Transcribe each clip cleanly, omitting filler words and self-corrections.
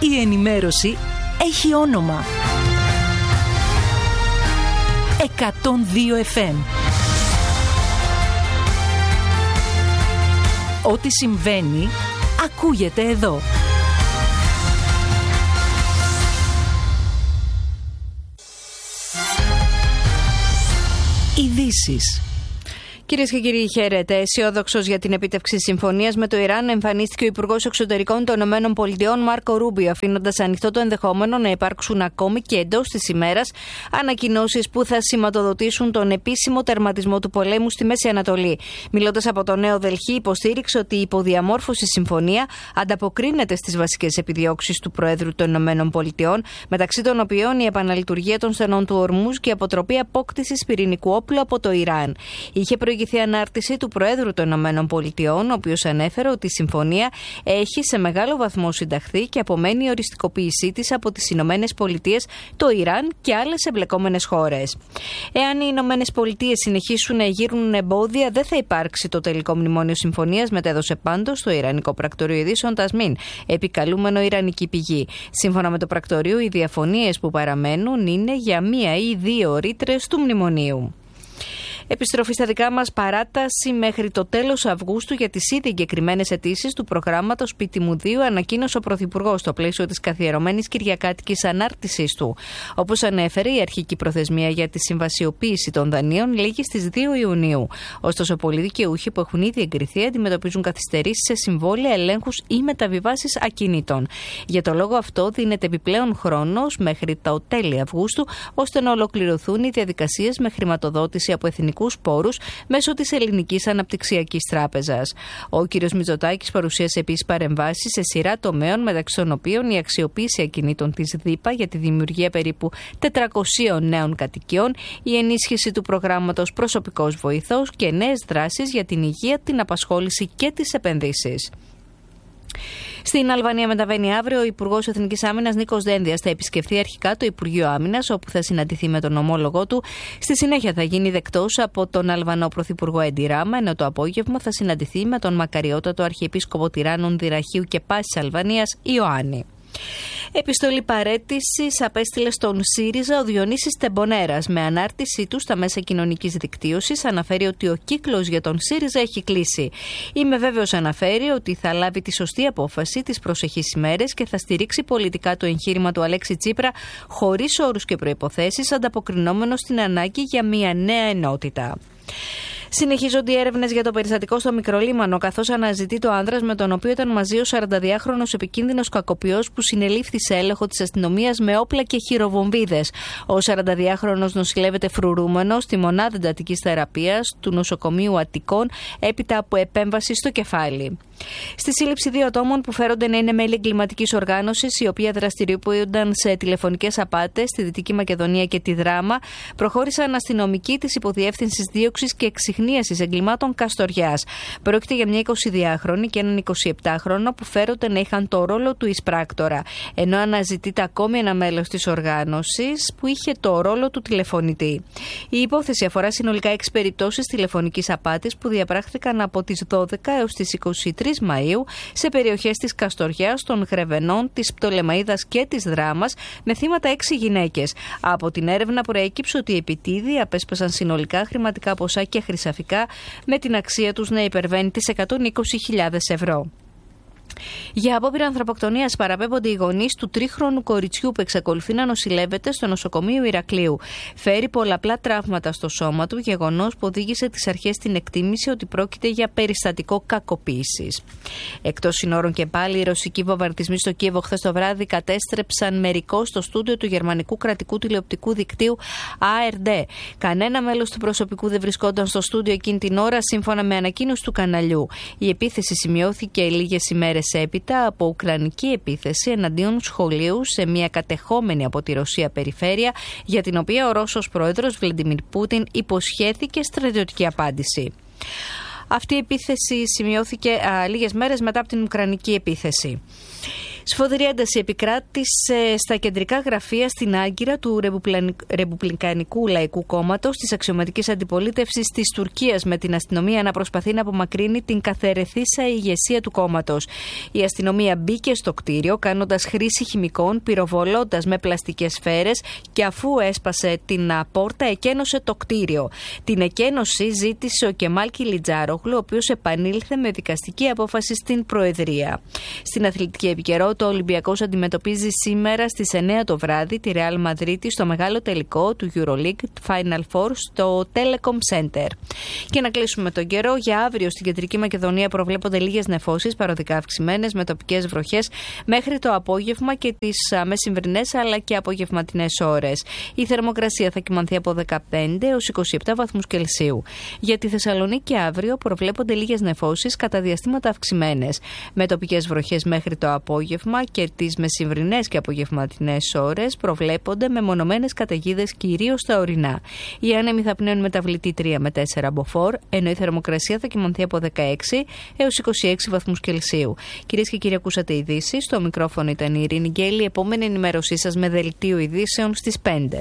Η ενημέρωση έχει όνομα. 102 FM. Ό,τι συμβαίνει, ακούγεται εδώ. Ειδήσεις. Κυρίες και κύριοι, χαίρετε. Αισιόδοξος για την επίτευξη συμφωνίας με το Ιράν, εμφανίστηκε ο Υπουργός Εξωτερικών των ΗΠΑ, Μάρκο Ρούμπιο, αφήνοντας ανοιχτό το ενδεχόμενο να υπάρξουν ακόμη και εντός της ημέρας ανακοινώσεις που θα σηματοδοτήσουν τον επίσημο τερματισμό του πολέμου στη Μέση Ανατολή. Μιλώντας από το Νέο Δελχή, υποστήριξε ότι η υποδιαμόρφωση συμφωνία ανταποκρίνεται στις βασικές επιδιώξεις του Προέδρου των ΗΠΑ, μεταξύ των οποίων η επαναλειτουργία των στενών του Ορμούζ και η αποτροπή απόκτησης πυρηνικού όπλου από το Ιράν. Είχε προηγηθεί ανάρτηση του Προέδρου των ΗΠΑ, ο οποίος ανέφερε ότι η συμφωνία έχει σε μεγάλο βαθμό συνταχθεί και απομένει η οριστικοποίησή της από τις ΗΠΑ, το Ιράν και άλλες εμπλεκόμενες χώρες. Εάν οι ΗΠΑ συνεχίσουν να εγείρουν εμπόδια, δεν θα υπάρξει το τελικό μνημόνιο συμφωνίας, μετέδωσε πάντως το Ιρανικό Πρακτορείο Ειδήσεων Τασμίν, επικαλούμενο Ιρανική πηγή. Σύμφωνα με το πρακτορείο, οι διαφωνίες που παραμένουν είναι για μία ή δύο ρήτρες του μνημονίου. Επιστροφή στα δικά μας, παράταση μέχρι το τέλος Αυγούστου για τις ήδη εγκεκριμένες αιτήσεις του προγράμματος Σπίτι μου 2, ανακοίνωσε ο Πρωθυπουργός στο πλαίσιο της καθιερωμένης κυριακάτικης ανάρτησής του. Όπως ανέφερε, η αρχική προθεσμία για τη συμβασιοποίηση των δανείων λήγει στις 2 Ιουνίου. Ωστόσο, πολλοί δικαιούχοι που έχουν ήδη εγκριθεί αντιμετωπίζουν καθυστερήσεις σε συμβόλαια, ελέγχους ή μεταβιβάσεις ακινήτων. Για το λόγο αυτό, δίνεται επιπλέον χρόνος μέχρι τα τέλη Αυγούστου, ώστε να ολοκληρωθούν οι διαδικασίες με χρηματοδότηση από εθνικούς πόρους μέσω της Ελληνικής Αναπτυξιακής Τράπεζας. Ο κ. Μητσοτάκης παρουσίασε επίσης παρεμβάσεις σε σειρά τομέων, μεταξύ των οποίων η αξιοποίηση ακινήτων της ΔΥΠΑ για τη δημιουργία περίπου 400 νέων κατοικιών, η ενίσχυση του προγράμματος Προσωπικός Βοηθός και νέες δράσεις για την υγεία, την απασχόληση και τις επενδύσεις. Στην Αλβανία μεταβαίνει αύριο ο Υπουργός Εθνικής Άμυνας Νίκος Δένδιας. Θα επισκεφθεί αρχικά το Υπουργείο Άμυνας, όπου θα συναντηθεί με τον ομόλογό του. Στη συνέχεια θα γίνει δεκτός από τον Αλβανό Πρωθυπουργό Έντι Ράμα, ενώ το απόγευμα θα συναντηθεί με τον μακαριότατο Αρχιεπίσκοπο Τυράννων, Δυραχείου και Πάσης Αλβανίας, Ιωάννη. Επιστολή παραίτησης απέστειλε στον ΣΥΡΙΖΑ ο Διονύσης Τεμπονέρας. Με ανάρτησή του στα μέσα κοινωνικής δικτύωσης αναφέρει ότι ο κύκλος για τον ΣΥΡΙΖΑ έχει κλείσει. Είμαι βέβαιος, αναφέρει, ότι θα λάβει τη σωστή απόφαση τις προσεχείς ημέρες και θα στηρίξει πολιτικά το εγχείρημα του Αλέξη Τσίπρα χωρίς όρους και προϋποθέσεις, ανταποκρινόμενο στην ανάγκη για μια νέα ενότητα. Συνεχίζονται οι έρευνες για το περιστατικό στο Μικρολίμανο, καθώς αναζητεί ο άνδρας με τον οποίο ήταν μαζί ο 42χρονος επικίνδυνος κακοποιός που συνελήφθη σε έλεγχο της αστυνομίας με όπλα και χειροβομβίδες. Ο 42χρονος νοσηλεύεται φρουρούμενος στη μονάδα εντατικής θεραπείας του νοσοκομείου Αττικών έπειτα από επέμβαση στο κεφάλι. Στη σύλληψη 2 ατόμων που φέρονται να είναι μέλη εγκληματικής οργάνωσης, οι οποίοι δραστηριοποιούνταν σε τηλεφωνικές απάτες στη Δυτική Μακεδονία και τη Δράμα, προχώρησαν αστυνομικοί της Υποδιεύθυνσης Δίωξης και Εξιχνίασης Εγκλημάτων Καστοριάς. Πρόκειται για μια 22χρονη και έναν 27χρονο που φέρονται να είχαν το ρόλο του εισπράκτορα, ενώ αναζητείται ακόμη ένα μέλος της οργάνωσης που είχε το ρόλο του τηλεφωνητή. Η υπόθεση αφορά συνολικά 6 περιπτώσεις τηλεφωνικής απάτης που διαπράχθηκαν από τις 12 έως τις 23 Μαΐου σε περιοχές της Καστοριάς, των Γρεβενών, της Πτολεμαΐδας και της Δράμας, με θύματα 6 γυναίκες. Από την έρευνα προέκυψε ότι οι επιτίδιοι απέσπασαν συνολικά χρηματικά ποσά και χρυσαφικά με την αξία τους να υπερβαίνει τις 120.000 ευρώ. Για απόπειρα ανθρωποκτονίας παραπέμπονται οι γονείς του 3χρονου κοριτσιού που εξακολουθεί να νοσηλεύεται στο νοσοκομείο Ηρακλείου. Φέρει πολλαπλά τραύματα στο σώμα του, γεγονός που οδήγησε τις αρχές στην εκτίμηση ότι πρόκειται για περιστατικό κακοποίησης. Εκτός συνόρων και πάλι, οι ρωσικοί βομβαρδισμοί στο Κίεβο χθες το βράδυ κατέστρεψαν μερικώς το στούντιο του γερμανικού κρατικού τηλεοπτικού δικτύου ARD. Κανένα μέλος του προσωπικού δεν βρισκόταν στο στούντιο εκείνη την ώρα, σύμφωνα με ανακοίνωση του καναλιού. Η επίθεση σημειώθηκε λίγες ημέρες έπειτα από ουκρανική επίθεση εναντίον σχολείου σε μια κατεχόμενη από τη Ρωσία περιφέρεια, για την οποία ο Ρώσος πρόεδρος Βλαντιμίρ Πούτιν υποσχέθηκε στρατιωτική απάντηση. Αυτή η επίθεση σημειώθηκε λίγες μέρες μετά από την ουκρανική επίθεση. Σφοδρή ένταση επικράτησε στα κεντρικά γραφεία στην Άγκυρα του Ρεπουμπλικανικού Λαϊκού Κόμματος της αξιωματικής αντιπολίτευσης της Τουρκίας, με την αστυνομία να προσπαθεί να απομακρύνει την καθαιρεθήσα ηγεσία του κόμματος. Η αστυνομία μπήκε στο κτίριο κάνοντας χρήση χημικών, πυροβολώντας με πλαστικές σφαίρες και αφού έσπασε την πόρτα εκένωσε το κτίριο. Την εκένωση ζήτησε ο Κεμάλ Κιλιτζάρογλου, ο οποίος επανήλθε με δικαστική απόφαση στην Προεδρία. Στην αθλητική επικαιρότητα, ο Ολυμπιακός αντιμετωπίζει σήμερα στις 9 το βράδυ τη Ρεάλ Μαδρίτη στο μεγάλο τελικό του EuroLeague Final Four στο Telecom Center. Και να κλείσουμε τον καιρό. Για αύριο στην Κεντρική Μακεδονία προβλέπονται λίγες νεφώσεις, παροδικά αυξημένες, με τοπικές βροχές μέχρι το απόγευμα και τις μεσημβρινές αλλά και απογευματινές ώρες. Η θερμοκρασία θα κυμανθεί από 15 έως 27 βαθμούς Κελσίου. Για τη Θεσσαλονίκη αύριο προβλέπονται λίγες νεφώσεις, κατά διαστήματα αυξημένες, με τοπικές βροχές μέχρι το απόγευμα και τις μεσημβρινές και απογευματινές ώρες προβλέπονται μεμονωμένες καταιγίδες κυρίως στα ορεινά. Οι άνεμοι θα πνέουν μεταβλητή 3 με 4 μποφόρ, ενώ η θερμοκρασία θα κυμανθεί από 16 έως 26 βαθμούς Κελσίου. Κυρίες και κύριοι, ακούσατε ειδήσεις. Στο μικρόφωνο ήταν η Ειρήνη Γκέλη. Η επόμενη ενημέρωσή σας με δελτίο ειδήσεων στις 5.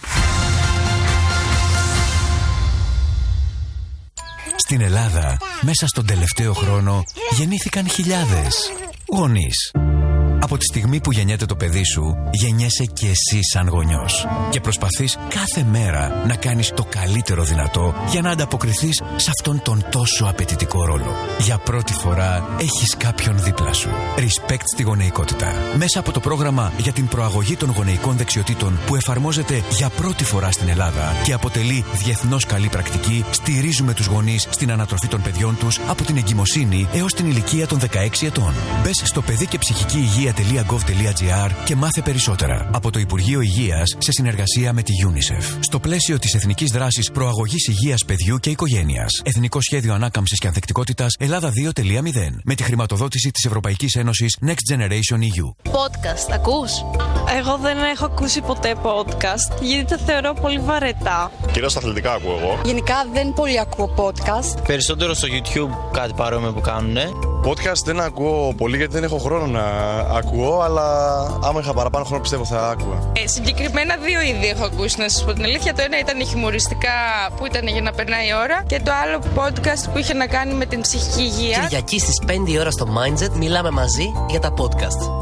Στην Ελλάδα, μέσα στον τελευταίο χρόνο, γεννήθηκαν χιλιάδες γονείς. Από τη στιγμή που γεννιέται το παιδί σου, γεννιέσαι και εσύ σαν γονιός. Και προσπαθείς κάθε μέρα να κάνεις το καλύτερο δυνατό για να ανταποκριθείς σε αυτόν τον τόσο απαιτητικό ρόλο. Για πρώτη φορά έχεις κάποιον δίπλα σου. Respect στη γονεϊκότητα. Μέσα από το πρόγραμμα για την προαγωγή των γονεϊκών δεξιοτήτων που εφαρμόζεται για πρώτη φορά στην Ελλάδα και αποτελεί διεθνώς καλή πρακτική, στηρίζουμε τους γονείς στην ανατροφή των παιδιών τους από την εγκυμοσύνη έως την ηλικία των 16 ετών. Μπες στο παιδί και ψυχική υγεία.gov.gr και μάθε περισσότερα. Από το Υπουργείο Υγείας σε συνεργασία με τη UNICEF. Στο πλαίσιο της Εθνικής Δράσης Προαγωγής Υγείας Παιδιού και Οικογένειας. Εθνικό Σχέδιο Ανάκαμψης και Ανθεκτικότητας Ελλάδα 2.0. Με τη χρηματοδότηση της Ευρωπαϊκής Ένωσης Next Generation EU. Podcast, ακούς? Εγώ δεν έχω ακούσει ποτέ podcast, γιατί τα θεωρώ πολύ βαρετά. Κυρίως στα αθλητικά ακούω εγώ. Γενικά δεν πολύ ακούω podcast. Περισσότερο στο YouTube κάτι παρόμοιο που κάνουνε. Podcast δεν ακούω πολύ γιατί δεν έχω χρόνο να ακούω, αλλά άμα είχα παραπάνω χρόνο πιστεύω θα άκουγα. Συγκεκριμένα 2 είδη έχω ακούσει, να σας πω την αλήθεια. Το ένα ήταν χιουμοριστικά που ήταν για να περνάει η ώρα, και το άλλο podcast που είχε να κάνει με την ψυχική υγεία. Κυριακή στις 5 η ώρα στο Mindset μιλάμε μαζί για τα podcast.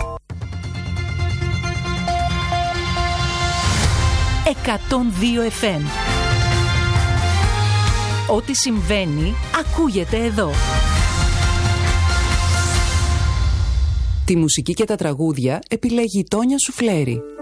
102 FM. Ό,τι συμβαίνει ακούγεται εδώ. Τη μουσική και τα τραγούδια επιλέγει η Τόνια Σουφλέρη.